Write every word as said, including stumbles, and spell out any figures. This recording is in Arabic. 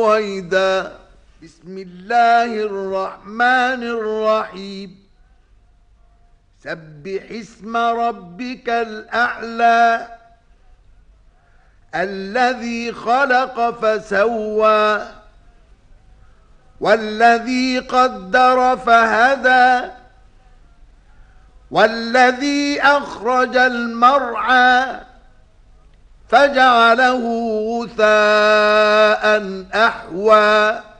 رويدا بسم الله الرحمن الرحيم سبح اسم ربك الأعلى الذي خلق فسوى والذي قدر فهدى والذي أخرج المرعى فجعله غثاء أحوى